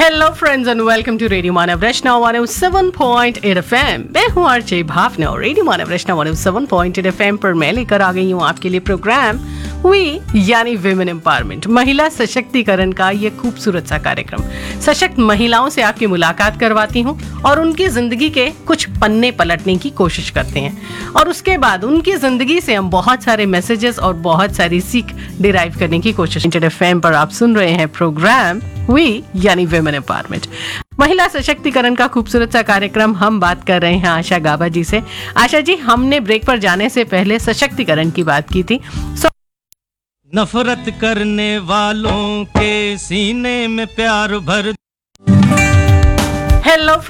Hello friends and welcome to radio Manav Rachna 107.8 FM. मैं हूँ RJ भावना और radio मानव रचना 107.8 FM पर मैं लेकर आ गई हूँ आपके लिए प्रोग्राम वी यानी विमेन एम्पावरमेंट, महिला सशक्तिकरण का ये खूबसूरत सा कार्यक्रम। सशक्त महिलाओं से आपकी मुलाकात करवाती हूँ और उनकी जिंदगी के कुछ पन्ने पलटने की कोशिश करते हैं और उसके बाद उनकी जिंदगी से हम बहुत सारे मैसेजेस और बहुत सारी सीख डिराइव करने की कोशिश। एफएम पर आप सुन रहे हैं प्रोग्राम वी यानी विमेन एम्पावरमेंट, महिला सशक्तिकरण का खूबसूरत सा कार्यक्रम। हम बात कर रहे हैं आशा गाबा जी से। आशा जी, हमने ब्रेक पर जाने से पहले सशक्तिकरण की बात की थी। नफरत करने वालों के सीने में प्यार भर। हेलो